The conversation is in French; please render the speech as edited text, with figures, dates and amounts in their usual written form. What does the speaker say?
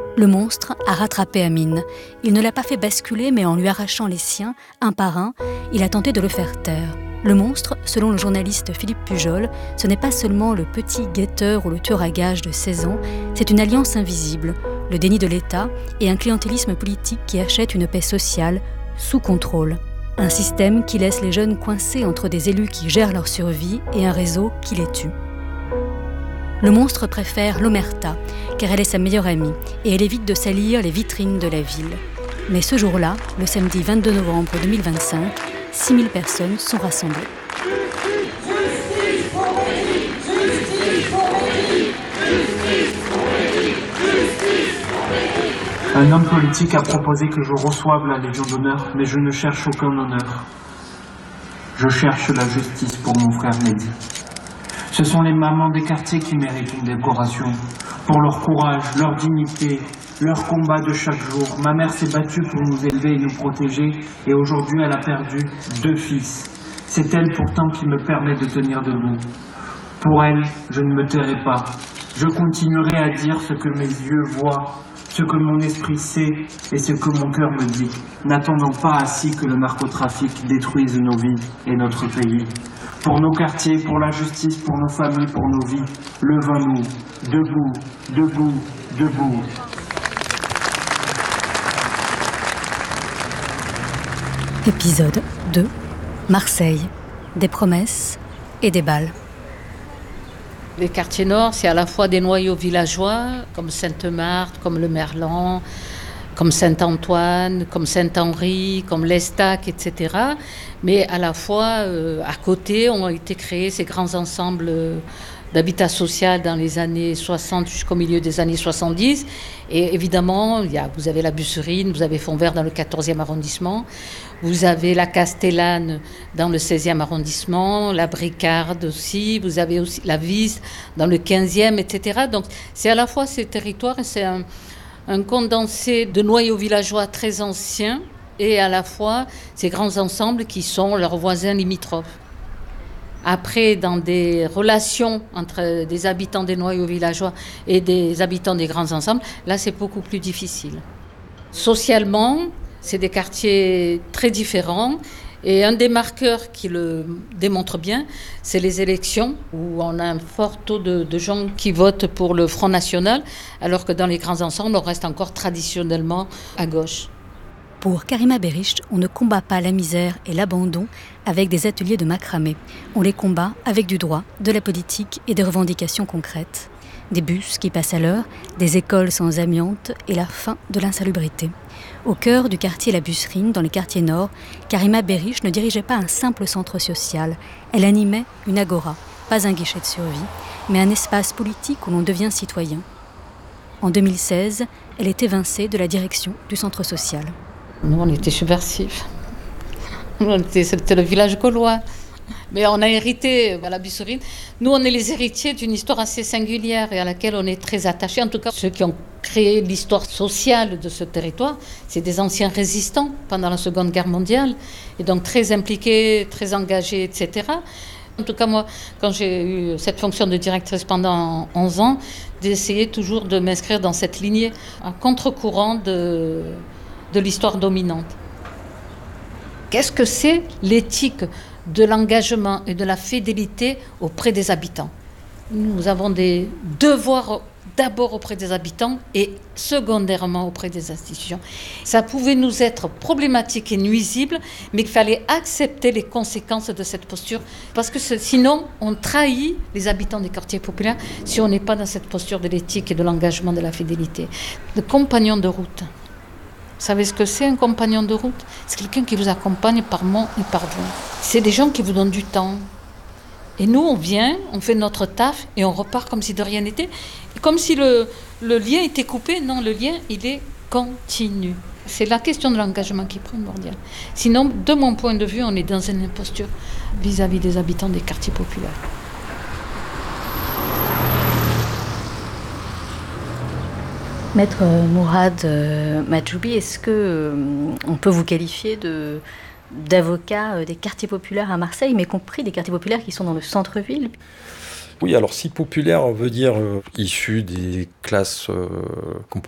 Le monstre a rattrapé Amine. Il ne l'a pas fait basculer, mais en lui arrachant les siens, un par un, il a tenté de le faire taire. Le monstre, selon le journaliste Philippe Pujol, ce n'est pas seulement le petit guetteur ou le tueur à gages de 16 ans, c'est une alliance invisible, le déni de l'État et un clientélisme politique qui achète une paix sociale sous contrôle. Un système qui laisse les jeunes coincés entre des élus qui gèrent leur survie et un réseau qui les tue. Le monstre préfère l'omerta, car elle est sa meilleure amie, et elle évite de salir les vitrines de la ville. Mais ce jour-là, le samedi 22 novembre 2025, 6000 personnes sont rassemblées. Un homme politique a proposé que je reçoive la Légion d'honneur, mais je ne cherche aucun honneur. Je cherche la justice pour mon frère Mehdi. Ce sont les mamans des quartiers qui méritent une décoration. Pour leur courage, leur dignité, leur combat de chaque jour. Ma mère s'est battue pour nous élever et nous protéger, et aujourd'hui elle a perdu 2 fils. C'est elle pourtant qui me permet de tenir debout. Pour elle, je ne me tairai pas. Je continuerai à dire ce que mes yeux voient, ce que mon esprit sait et ce que mon cœur me dit. N'attendons pas assis que le narcotrafic détruise nos vies et notre pays. Pour nos quartiers, pour la justice, pour nos familles, pour nos vies, levons-nous, debout, debout, debout. Épisode 2. Marseille. Des promesses et des balles. Les quartiers nord, c'est à la fois des noyaux villageois, comme Sainte-Marthe, comme le Merlan, comme Saint-Antoine, comme Saint-Henri, comme l'Estac, etc. Mais à la fois, à côté, ont été créés ces grands ensembles d'habitat social dans les années 60 jusqu'au milieu des années 70. Et évidemment, vous avez la Busserine, vous avez Fontvert dans le 14e arrondissement, vous avez la Castellane dans le 16e arrondissement, la Bricarde aussi, vous avez aussi la Vise dans le 15e, etc. Donc c'est à la fois ces territoires, c'est un condensé de noyaux villageois très anciens et à la fois ces grands ensembles qui sont leurs voisins limitrophes. Après, dans des relations entre des habitants des noyaux villageois et des habitants des grands ensembles, là c'est beaucoup plus difficile. Socialement, c'est des quartiers très différents. Et un des marqueurs qui le démontre bien, c'est les élections, où on a un fort taux de gens qui votent pour le Front National, alors que dans les grands ensembles, on reste encore traditionnellement à gauche. Pour Karima Berich, on ne combat pas la misère et l'abandon avec des ateliers de macramé. On les combat avec du droit, de la politique et des revendications concrètes. Des bus qui passent à l'heure, des écoles sans amiante et la fin de l'insalubrité. Au cœur du quartier La Busserine, dans les quartiers nord, Karima Berich ne dirigeait pas un simple centre social. Elle animait une agora, pas un guichet de survie, mais un espace politique où l'on devient citoyen. En 2016, elle est évincée de la direction du centre social. Nous, on était subversifs. C'était le village gaulois. Mais on a hérité à la Busserine. Nous, on est les héritiers d'une histoire assez singulière et à laquelle on est très attachés. En tout cas, ceux qui ont créé l'histoire sociale de ce territoire, c'est des anciens résistants pendant la Seconde Guerre mondiale. Et donc très impliqués, très engagés, etc. En tout cas, moi, quand j'ai eu cette fonction de directrice pendant 11 ans, d'essayer toujours de m'inscrire dans cette lignée, à contre-courant de l'histoire dominante. Qu'est-ce que c'est l'éthique de l'engagement et de la fidélité auprès des habitants? Nous avons des devoirs d'abord auprès des habitants et secondairement auprès des institutions. Ça pouvait nous être problématique et nuisible, mais il fallait accepter les conséquences de cette posture, parce que sinon on trahit les habitants des quartiers populaires si on n'est pas dans cette posture de l'éthique et de l'engagement, de la fidélité. Le compagnon de route. Vous savez ce que c'est, un compagnon de route? C'est quelqu'un qui vous accompagne par mont et par vent. C'est des gens qui vous donnent du temps. Et nous, on vient, on fait notre taf et on repart comme si de rien n'était. Comme si le lien était coupé. Non, le lien, il est continu. C'est la question de l'engagement qui est primordiale. Sinon, de mon point de vue, on est dans une imposture vis-à-vis des habitants des quartiers populaires. Maître Mourad Majoubi, est-ce que on peut vous qualifier d'avocat des quartiers populaires à Marseille, mais compris des quartiers populaires qui sont dans le centre-ville? Oui, alors si populaire, on veut dire issu des classes qu'on